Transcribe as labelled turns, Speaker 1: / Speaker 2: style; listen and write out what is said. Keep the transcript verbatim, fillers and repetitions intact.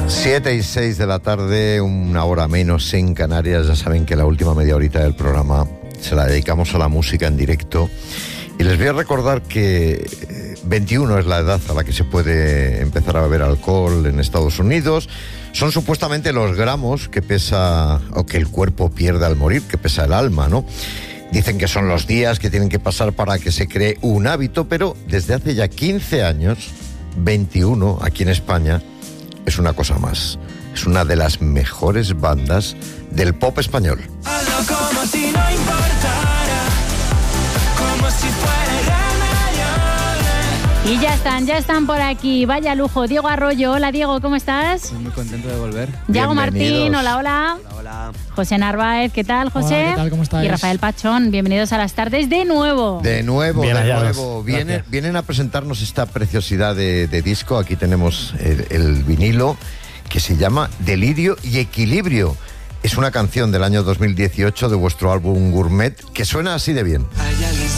Speaker 1: Siete y seis de la tarde, una hora menos en Canarias. Ya saben que la última media horita del programa se la dedicamos a la música en directo. Y les voy a recordar que veintiuno es la edad a la que se puede empezar a beber alcohol en Estados Unidos. Son supuestamente los gramos que pesa, o que el cuerpo pierde al morir, que pesa el alma, ¿no? Dicen que son los días que tienen que pasar para que se cree un hábito, pero desde hace ya quince años, veintiuno aquí en España, es una cosa más. Es una de las mejores bandas del pop español.
Speaker 2: Como si no importara, como si fuera irremediable.
Speaker 3: Y ya están, ya están por aquí. Vaya lujo. Diego Arroyo. Hola, Diego, ¿cómo estás?
Speaker 4: Estoy muy contento de volver.
Speaker 3: Yago Martín, hola, hola.
Speaker 4: Hola, hola.
Speaker 3: José Narváez, ¿qué tal, José?
Speaker 5: Hola, ¿qué tal? ¿Cómo estáis?
Speaker 3: Y Rafael Pachón, bienvenidos a las tardes de nuevo.
Speaker 1: De nuevo,
Speaker 5: Bien
Speaker 1: de
Speaker 5: hallados.
Speaker 1: nuevo. Vienen, vienen a presentarnos esta preciosidad de, de disco. Aquí tenemos el, el vinilo que se llama Delirio y Equilibrio. Es una canción del año dos mil dieciocho de vuestro álbum Gourmet que suena así de bien.
Speaker 2: Hay